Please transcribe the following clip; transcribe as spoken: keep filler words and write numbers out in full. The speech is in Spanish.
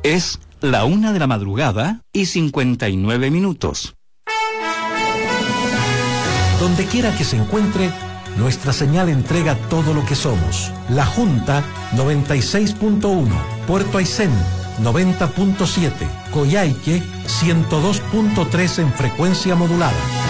Es la una de la madrugada y cincuenta y nueve minutos. Donde quiera que se encuentre, nuestra señal entrega todo lo que somos. La Junta noventa y seis punto uno, Puerto Aysén noventa punto siete, Coyhaique ciento dos punto tres en frecuencia modulada.